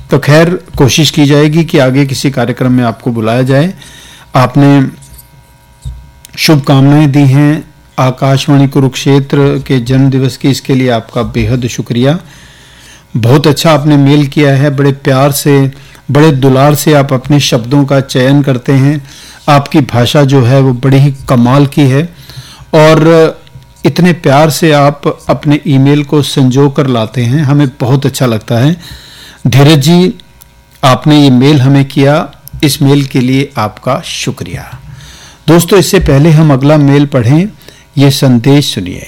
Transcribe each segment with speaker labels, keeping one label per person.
Speaker 1: तो खैर कोशिश की जाएगी कि आगे किसी कार्यक्रम में आपको बुलाया जाए। आपने शुभकामनाएं दी हैं आकाशवाणी कुरुक्षेत्र के जन्म दिवस की, इसके लिए आपका बेहद शुक्रिया। बहुत अच्छा आपने मेल किया है, बड़े प्यार से, बड़े दुलार से आप अपने शब्दों का चयन करते हैं। आपकी भाषा जो है वो बड़ी ही कमाल की है और इतने प्यार से आप अपने ईमेल को संजो कर लाते हैं, हमें बहुत अच्छा लगता है। धीरज जी, आपने ये मेल हमें किया, इस मेल के लिए आपका शुक्रिया। दोस्तों, इससे पहले हम अगला मेल पढ़ें, ये संदेश सुनिए।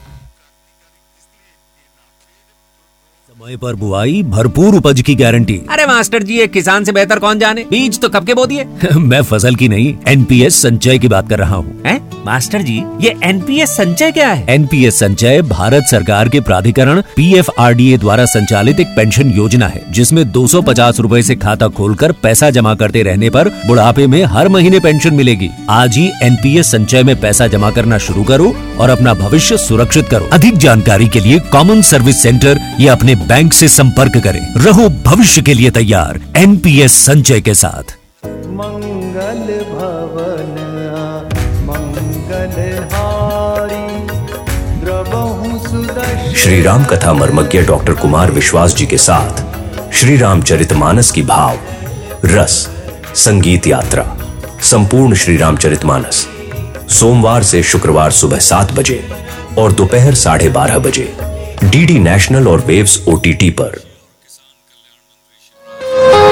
Speaker 2: समय पर बुआई, भरपूर उपज की गारंटी। अरे मास्टर जी, ये किसान से बेहतर कौन जाने, बीज तो कब के बो दिए। मैं फसल की नहीं, एनपीएस संचय की बात कर रहा हूँ। मास्टर जी, ये एनपीएस संचय क्या है? एनपीएस संचय भारत सरकार के प्राधिकरण पीएफआरडीए द्वारा संचालित एक पेंशन योजना है, जिसमें 250 रूपए से खाता खोलकर पैसा जमा करते रहने पर बुढ़ापे में हर महीने पेंशन मिलेगी। आज ही एनपीएस संचय में पैसा जमा करना शुरू करो और अपना भविष्य सुरक्षित करो। अधिक जानकारी के लिए कॉमन सर्विस सेंटर या अपने बैंक से संपर्क करें। रहो भविष्य के लिए तैयार एनपीएस संचय के साथ।
Speaker 3: मंगल भवन मंगलहारी द्रवहु सुदर्शन।
Speaker 4: श्री राम कथा मर्मज्ञ डॉक्टर कुमार विश्वास जी के साथ श्री रामचरितमानस की भाव रस संगीत यात्रा संपूर्ण श्री रामचरितमानस सोमवार से शुक्रवार सुबह 7 बजे और दोपहर 12:30 बजे डीडी नेशनल और वेव्स ओटीटी पर